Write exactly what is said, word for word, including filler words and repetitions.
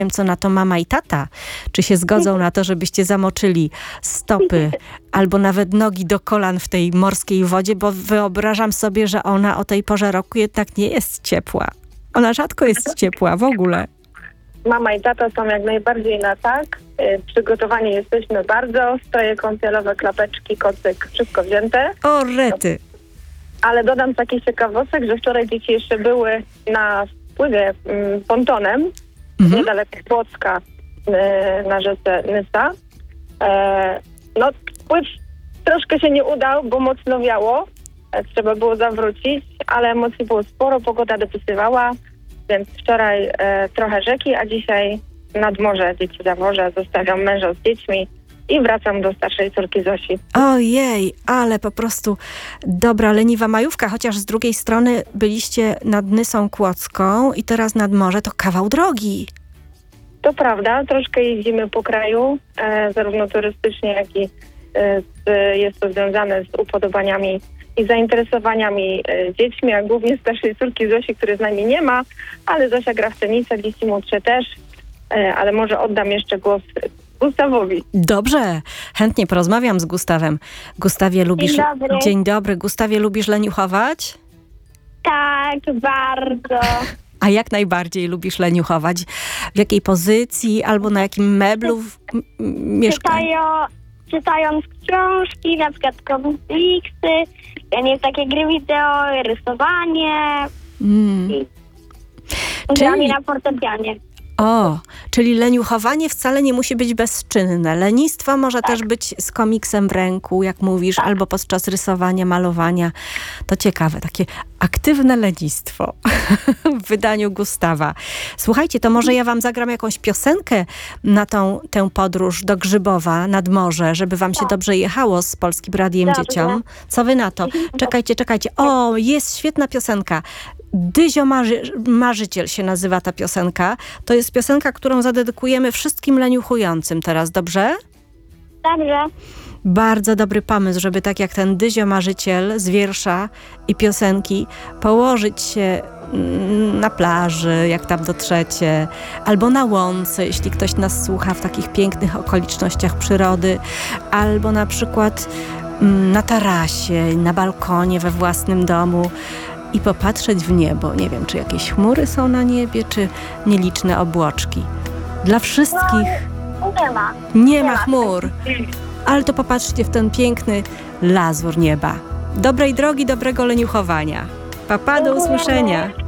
wiem, co na to mama i tata. Czy się zgodzą na to, żebyście zamoczyli stopy albo nawet nogi do kolan w tej morskiej wodzie, bo wyobrażam sobie, że ona o tej porze roku jednak nie jest ciepła. Ona rzadko jest ciepła w ogóle. Mama i tata są jak najbardziej na tak. Y, Przygotowani jesteśmy bardzo. Stroje kąpielowe, klapeczki, kocyk, wszystko wzięte. O, rety. Ale dodam taki ciekawostek, że wczoraj dzieci jeszcze były na wpływie mm, pontonem Mhm. niedaleko Płocka y, na rzece Nysa. E, no, pływ troszkę się nie udał, bo mocno wiało. E, trzeba było zawrócić, ale emocji było sporo, pogoda dopisywała, więc wczoraj e, trochę rzeki, a dzisiaj nad morze dzieci zawożę, zostawiam męża z dziećmi i wracam do starszej córki Zosi. Ojej, ale po prostu dobra, leniwa majówka, chociaż z drugiej strony byliście nad Nysą Kłodzką i teraz nad morze, to kawał drogi. To prawda, troszkę jeździmy po kraju, e, zarówno turystycznie, jak i e, z, jest to związane z upodobaniami i zainteresowaniami e, dziećmi, a głównie starszej córki Zosi, której z nami nie ma, ale Zosia gra w tenisa, dzieci młodsze też, e, ale może oddam jeszcze głos Gustawowi. Dobrze, chętnie porozmawiam z Gustawem. Gustawie, lubisz... Dzień dobry. Dzień dobry. Gustawie, lubisz leniuchować? Tak, bardzo. A jak najbardziej lubisz leniuchować? W jakiej pozycji albo na jakim meblu w- m- m- mieszkasz? Czytają, czytając książki, na przykład komiksy, nie takie gry wideo, rysowanie, Mm. granie Czyli, na fortepianie. o, czyli leniuchowanie wcale nie musi być bezczynne. Lenistwo może też być z komiksem w ręku, jak mówisz, albo podczas rysowania, malowania. To ciekawe, takie aktywne lenistwo w wydaniu Gustawa. Słuchajcie, to może ja wam zagram jakąś piosenkę na tą tę podróż do Grzybowa nad morze, żeby wam się dobrze jechało z Polskim Radiem Dobrze. Dzieciom. Co wy na to? Czekajcie, czekajcie. O, jest świetna piosenka. Dyzio Marzy- Marzyciel się nazywa ta piosenka. To jest piosenka, którą zadedykujemy wszystkim leniuchującym teraz, dobrze? Dobrze. Bardzo dobry pomysł, żeby tak jak ten Dyzio Marzyciel z wiersza i piosenki położyć się mm, na plaży, jak tam dotrzecie, albo na łące, jeśli ktoś nas słucha w takich pięknych okolicznościach przyrody, albo na przykład mm, na tarasie, na balkonie we własnym domu i popatrzeć w niebo. Nie wiem, czy jakieś chmury są na niebie, czy nieliczne obłoczki. Dla wszystkich Nie ma. nie ma chmur, ale to popatrzcie w ten piękny lazur nieba. Dobrej drogi, dobrego leniuchowania. Pa, pa, do usłyszenia.